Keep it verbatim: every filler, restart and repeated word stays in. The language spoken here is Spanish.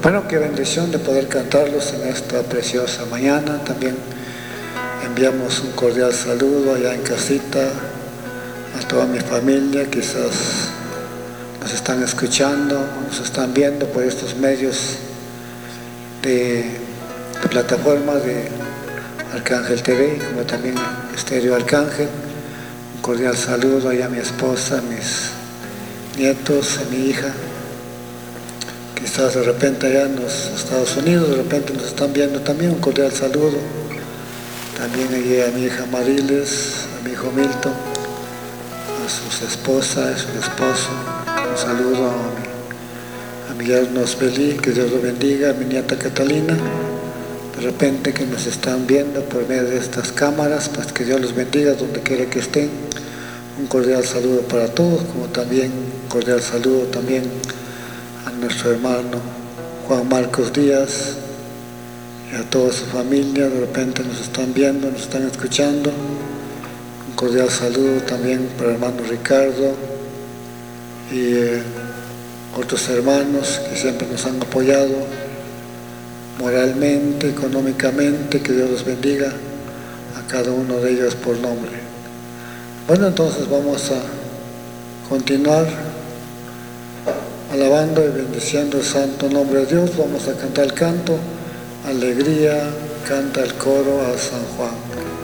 Bueno, qué bendición de poder cantarlos en esta preciosa mañana. También enviamos un cordial saludo allá en casita a toda mi familia. Quizás nos están escuchando, nos están viendo por estos medios de, de plataforma de Arcángel T V, como también Estéreo Arcángel. Un cordial saludo allá a mi esposa, a mis nietos, a mi hija. Quizás de repente allá en los Estados Unidos, de repente nos están viendo también. Un cordial saludo. También allí a mi hija Mariles, a mi hijo Milton, a sus esposas, a su esposo. Un saludo a mi, a mi yerno Osbelí, que Dios lo bendiga, a mi nieta Catalina. De repente que nos están viendo por medio de estas cámaras, pues que Dios los bendiga donde quiera que estén. Un cordial saludo para todos, como también un cordial saludo también a nuestro hermano Juan Marcos Díaz y a toda su familia. De repente nos están viendo, nos están escuchando. Un cordial saludo también para el hermano Ricardo y eh, otros hermanos que siempre nos han apoyado moralmente, económicamente. Que Dios los bendiga a cada uno de ellos por nombre. Bueno, entonces vamos a continuar alabando y bendiciendo el santo nombre de Dios. Vamos a cantar el canto Alegría, canta el coro a San Juan.